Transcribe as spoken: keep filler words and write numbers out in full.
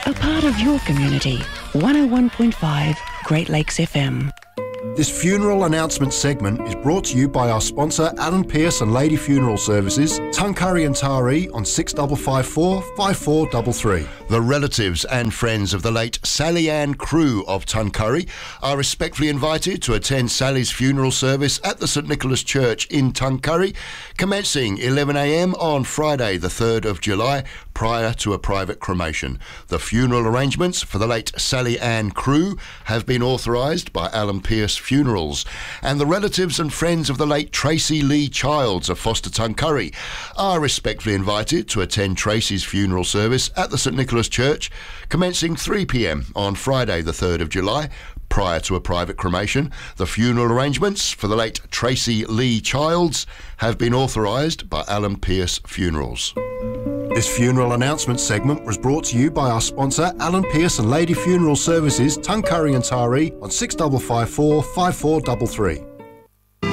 A part of your community. one oh one point five Great Lakes F M. This funeral announcement segment is brought to you by our sponsor Alan Pearce and Lady Funeral Services, Tuncurry and Taree on six five five four, five four three three. The relatives and friends of the late Sally Ann Crew of Tuncurry are respectfully invited to attend Sally's funeral service at the St Nicholas Church in Tuncurry, commencing eleven a m on Friday the third of July, prior to a private cremation. The funeral arrangements for the late Sally Ann Crew have been authorised by Alan Pearce Funerals, and the relatives and friends of the late Tracy Lee Childs of Foster Tuncurry are respectfully invited to attend Tracy's funeral service at the St Nicholas Church, commencing three p m on Friday the third of July, prior to a private cremation. The funeral arrangements for the late Tracy Lee Childs have been authorised by Alan Pearce Funerals. This funeral announcement segment was brought to you by our sponsor Alan Pearce and Lady Funeral Services, Tuncurry and Taree on six five five four, five four three three.